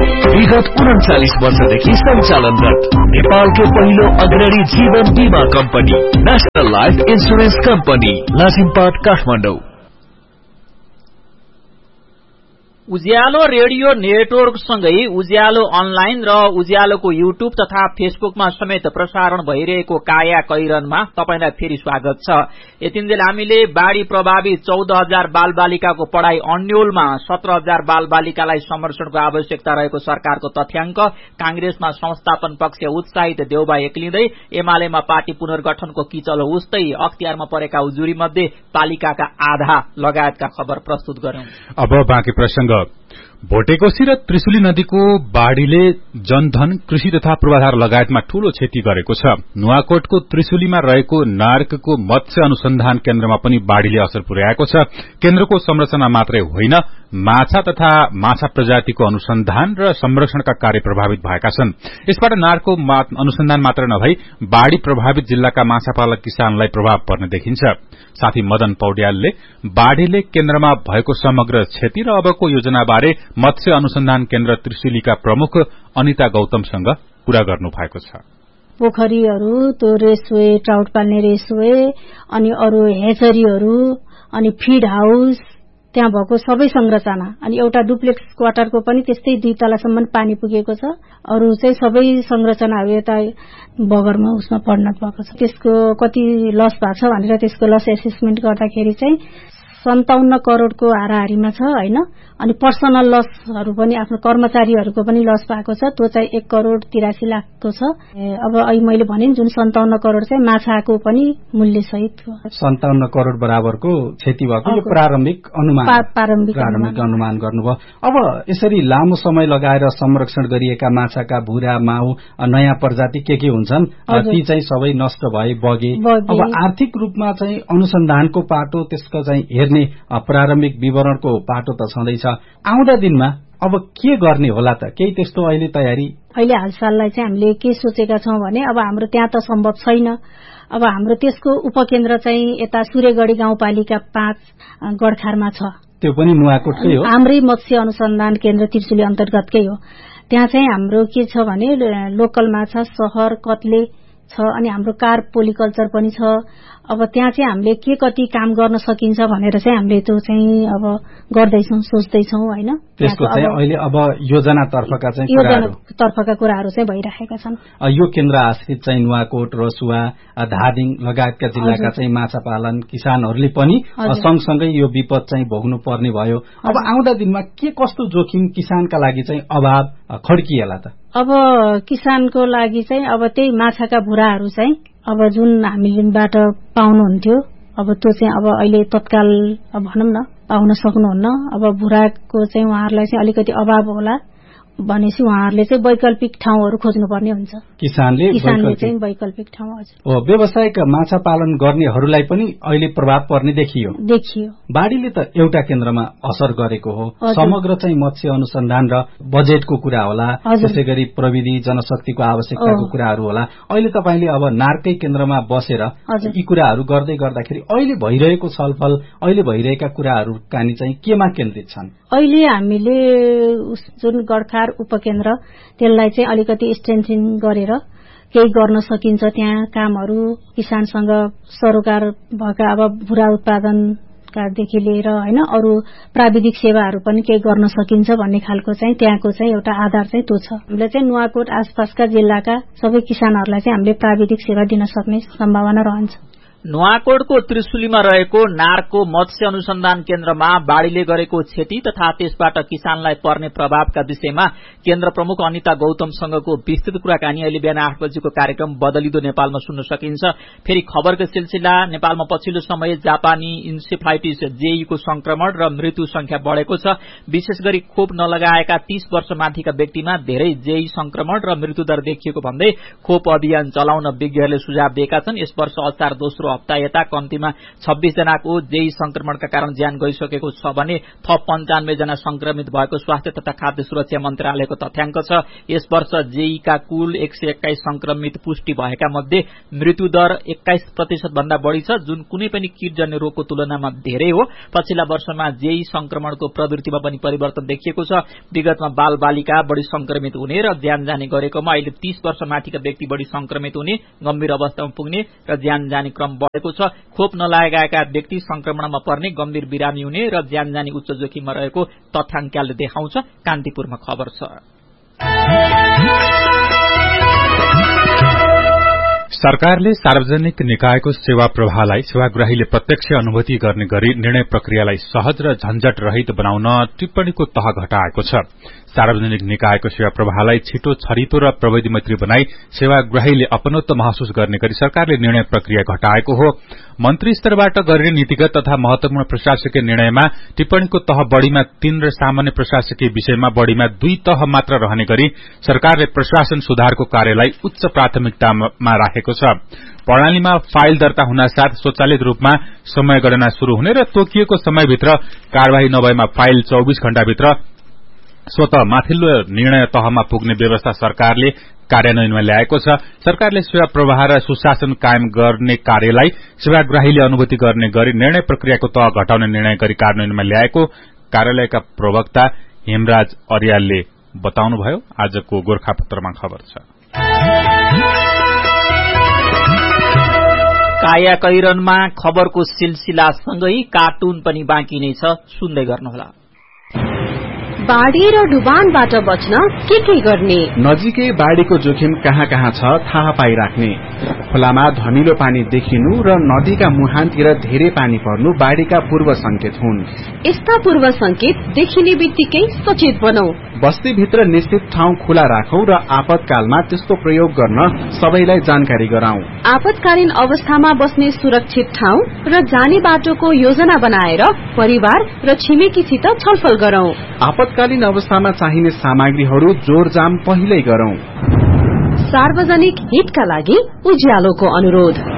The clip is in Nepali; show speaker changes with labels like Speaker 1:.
Speaker 1: विगत 39 वर्षदेखि सञ्चालनरत नेपालको पहिलो अग्रणी जीवन बीमा company national life insurance company Lazimpat Kathmandu.
Speaker 2: उज्यालो रेडियो नेटवर्क सँगै उज्यालो अनलाइन र उज्यालोको युट्युब तथा फेसबुकमा समेत प्रसारण भइरहेको काया कैरनमा तपाईलाई फेरि स्वागत छ। यतिन्जेल हामीले बाढ़ी प्रभावित 14,000 बालबालिकाको पढ़ाई अन्यलमा 17,000 बालबालिकालाई संरक्षणको आवश्यकता रहेको सरकारको तथ्याङ्क, कांग्रेसमा संस्थापन पक्ष उत्साहित देउबा एक्लिँदै, एमालेमा पार्टी पुनर्गठनको किचलो उस्तै, अख्तियारमा परेका उजुरी मध्ये पालिकाका आधा लगायतका खबर प्रस्तुत गरौं।
Speaker 3: अब बाँकी प्रसंग। भोटेकोशी र त्रिशुली नदीको बाढ़ीले जनधन, कृषि तथा पूर्वाधार लगायतमा ठूलो क्षति गरेको छ। नुवाकोटको त्रिशुलीमा रहेको नार्कको मत्स्य अनुसन्धान केन्द्रमा पनि बाढ़ीले असर पुर्याएको छ। केन्द्रको संरचना मात्रै होइन, माछा तथा माछा प्रजातिको अनुसन्धान र संरक्षणका कार्य प्रभावित भएका छन्। यसबाट नार्को अनुसन्धान मात्र नभई बाढ़ी प्रभावित जिल्लाका माछापालक किसानलाई प्रभाव पर्ने देखिन्छ। साथी मदन पौड्यालले बाढ़ीले केन्द्रमा भएको समग्र क्षति र अबको योजनाबारे मत्स्य अनुसन्धान केन्द्र त्रिशुलीका प्रमुख अनिता गौतमसँग कुरा गर्नु भएको छ।
Speaker 4: पोखरीहरू, त्यो रेसवे, ट्राउट पाल्ने रेसवे, अनि अरू हेचरीहरू, अनि फिड हाउस, त्यहाँ भएको सबै संरचना, अनि एउटा डुप्लेक्स क्वार्टरको पनि त्यस्तै 2 तलासम्म पानी पुगेको छ। अरू चाहिँ सबै संरचनाहरू यता बगरमा उसमा परिणत भएको छ। त्यसको कति लस भएको छ भनेर त्यसको लस एसेसमेन्ट गर्दाखेरि चाहिँ 57 करोड़को हाराहारीमा छ हैन। अनि पर्सनल लसहरू पनि आफ्नो कर्मचारीहरूको पनि लस भएको छ, त्यो चाहिँ 1 करोड़ 83 लाखको छ। अब अहिले मैले भने जुन 57 करोड़ चाहिँ माछाको पनि मूल्य सहित
Speaker 5: 57 करोड़ बराबरको क्षति भएको यो प्रारम्भिक अनुमान गर्नुभयो। अब यसरी लामो समय लगाएर संरक्षण गरिएका माछाका भुरा, माउ, नयाँ प्रजाति के हुन्छन् ती चाहिँ सबै नष्ट भए, बगे। अब आर्थिक रूपमा चाहिँ अनुसन्धानको पाटो, त्यसको चाहिँ हेर्ने प्रारम्भिक विवरणको पाटो त छँदैछ। आउँदा दिनमा अब के गर्ने होला त? केही त्यस्तो अहिले तयारी?
Speaker 4: अहिले हालसाललाई चाहिँ हामीले के सोचेका छौं भने अब हाम्रो त्यहाँ त सम्भव छैन। अब हाम्रो त्यसको उपकेन्द्र चाहिँ यता सूर्यगढी गाउँपालिका 5 गडखारमा छ।
Speaker 5: त्यो पनि नुवाकोटकै हो?
Speaker 4: हाम्रै मत्स्य अनुसन्धान केन्द्र त्रिशुली अन्तर्गतकै हो। त्यहाँ चाहिँ हाम्रो के छ भने लोकल माछा, सहर, कत्ले छ, अनि हाम्रो कार्प पोलिकल्चर पनि छ। अब त्यहाँ चाहिँ हामीले के कति काम गर्न सकिन्छ भनेर चाहिँ हामीले त्यो चाहिँ अब गर्दैछौं, सोच्दैछौं हैन।
Speaker 5: त्यसको चाहिँ अहिले अब योजनातर्फका
Speaker 4: कुराहरू चाहिँ भइरहेका छन्।
Speaker 5: यो केन्द्र आश्रित चाहिँ नुवाकोट, रसुवा, धादिङ लगायतका जिल्लाका चाहिँ माछा पालन किसानहरूले पनि सँगसँगै यो विपद चाहिँ भोग्नु पर्ने भयो। अब आउँदा दिनमा के कस्तो जोखिम किसानका लागि चाहिँ अभाव खड्किएला त?
Speaker 4: अब किसानको लागि चाहिँ अब त्यही माछाका भुराहरू चाहिँ अब जुन हामीबाट पाउनुहुन्थ्यो, अब त्यो चाहिँ अब अहिले तत्काल भनौं न पाउन सक्नुहुन्न। अब भुराको चाहिँ उहाँहरूलाई चाहिँ अलिकति अभाव होला भनेपछि उहाँहरूले चाहिँ वैकल्पिक ठाउँहरू खोज्नुपर्ने हुन्छ।
Speaker 5: किसानले
Speaker 4: चाहिँ वैकल्पिक ठाउँ। हजुर,
Speaker 5: व्यावसायिक माछा पालन गर्नेहरूलाई पनि अहिले प्रभाव पर्ने देखियो। बाढ़ीले त एउटा केन्द्रमा असर गरेको हो, समग्र चाहिँ मत्स्य अनुसन्धान र बजेटको कुरा होला, त्यसैगरी प्रविधि जनशक्तिको आवश्यकताको कुराहरू होला। अहिले तपाईले अब नार्कै केन्द्रमा बसेर यी कुराहरू गर्दै गर्दाखेरि अहिले भइरहेको छलफल, अहिले भइरहेका कुराहरू कानी चाहिँ केमा केन्द्रित छन्?
Speaker 4: अहिले हामीले जुन गडखार उपकेन्द्र त्यसलाई चाहिँ अलिकति स्ट्रेन्थिङ गरेर केही गर्न सकिन्छ। त्यहाँ कामहरू किसानसँग सरोकार भएका अब भुरा उत्पादनकादेखि लिएर हैन अरू प्राविधिक सेवाहरू पनि केही गर्न सकिन्छ भन्ने खालको चाहिँ त्यहाँको चाहिँ एउटा आधार चाहिँ त्यो छ। हामीले चाहिँ नुवाकोट आसपासका जिल्लाका सबै किसानहरूलाई चाहिँ हामीले प्राविधिक सेवा दिन सक्ने सम्भावना रहन्छ।
Speaker 2: नुवाकोटको त्रिशुलीमा रहेको नार्को मत्स्य अनुसन्धान केन्द्रमा बाढ़ीले गरेको क्षति तथा त्यसबाट किसानलाई पर्ने प्रभावका विषयमा केन्द्र प्रमुख अनिता गौतमसँगको विस्तृत कुराकानी अहिले बिहान 8 बजेको कार्यक्रम बदलिदो नेपालमा सुन्न सकिन्छ। फेरि खबरको सिलसिला, नेपालमा पछिल्लो समय जापानी इन्सेफ्लाइटिस जेईको संक्रमण र मृत्यु संख्या बढ़ेको छ। विशेष गरी खोप नलगाएका 30 वर्ष माथिका व्यक्तिमा धेरै जेई संक्रमण र मृत्युदर देखिएको भन्दै खोप अभियान चलाउन विज्ञहरूले सुझाव दिएका छन्। यस वर्ष असार दोस्रो हप्ता यता कम्तीमा 26 जनाको जेई संक्रमणका कारण ज्यान गइसकेको छ भने थप 95 जना संक्रमित भएको स्वास्थ्य तथा खाद्य सुरक्षा मन्त्रालयको तथ्याङ्क छ। यस वर्ष जेईका कुल 121 संक्रमित पुष्टि भएका मध्ये मृत्यु दर 21% भन्दा बढ़ी छ, जुन कुनै पनि कीटजन्य रोगको तुलनामा धेरै हो। पछिल्ला वर्षमा जेई संक्रमणको प्रवृत्तिमा पनि परिवर्तन देखिएको छ। विगतमा बाल बालिका बढ़ी संक्रमित हुने र ज्यान जाने गरेकोमा अहिले 30 वर्ष माथिका व्यक्ति बढ़ी संक्रमित हुने, गम्भीर अवस्थामा पुग्ने र ज्यान जाने क्रम बढ़ेको छ। खोप नलागेका व्यक्ति संक्रमणमा पर्ने, गम्भीर बिरामी हुने र ज्यान जाने उच्च जोखिममा रहेको तथ्याङ्कले देखाउँछ। कान्तिपुरमा खबर छ।
Speaker 3: सरकारले सार्वजनिक निकायको सेवा प्रवाहलाई सेवाग्राहीले प्रत्यक्ष अनुभूति गर्ने गरी निर्णय प्रक्रियालाई सहज र झन्झट रहित बनाउन टिप्पणीको तह घटाएको छ। सार्वजनिक निकायको सेवा प्रवाहलाई छिटो, छरितो र प्रविधि मैत्री बनाई सेवाग्राहीले अपनत्व महसुस गर्ने गरी सरकारले निर्णय प्रक्रिया घटाएको हो। मन्त्री स्तरबाट गरिने नीतिगत तथा महत्वपूर्ण प्रशासकीय निर्णयमा टिप्पणीको तह बढ़ीमा 3 र सामान्य प्रशासकीय विषयमा बढ़ीमा 2 तह मात्र रहने गरी सरकारले प्रशासन सुधारको कार्यलाई उच्च प्राथमिकतामा राखेको छ। प्रणालीमा फाइल दर्ता हुनासाथ स्वचालित रूपमा समय गणना शुरू हुने र तोकिएको समयभित्र कार्यवाही नभएमा फाइल 24 घण्टाभित्र स्वतः माथिल्लो निर्णय तहमा पुग्ने व्यवस्था सरकारले कार्यान्वयनमा ल्याएको छ। सरकारले सेवा प्रवाह र सुशासन कायम गर्ने कार्यलाई सेवाग्राहीले अनुभूति गर्ने गरी निर्णय प्रक्रियाको तह घटाउने निर्णय गरी कार्यान्वयनमा ल्याएको कार्यालयका प्रवक्ता हेमराज अर्यालले बताउनुभयो। आजको गोरखापत्रमा खबर छ।
Speaker 2: कायाकैरनमा खबरको सिलसिलासँगै कार्टुन पनि बाँकी नै छ, सुन्दै गर्नुहोला।
Speaker 6: बाढ़ी र डुबानबाट बच्न के गर्ने?
Speaker 7: नजिकै बाढ़ीको जोखिम कहाँ कहाँ छ थाहा पाइराख्ने। खोलामा धमिलो पानी देखिनु र नदीका मुहानतिर धेरै पानी पर्नु बाढ़ीका पूर्व संकेत हुन्।
Speaker 6: यस्ता पूर्व संकेत देखिने बित्तिकै सचेत बनौ।
Speaker 7: बस्तीभित्र निश्चित ठाउँ खुला राखौं र आपतकालमा त्यसको प्रयोग गर्न सबैलाई जानकारी गराउँ।
Speaker 6: आपतकालीन अवस्थामा बस्ने सुरक्षित ठाउँ र जाने बाटोको योजना बनाएर परिवार र छिमेकीसित छलफल गरौं।
Speaker 7: आपतकालीन अवस्थामा चाहिने सामग्रीहरू जोरजाम पहिल्यै गरौं।
Speaker 6: सार्वजनिक हितका लागि उज्यालोको अनुरोध।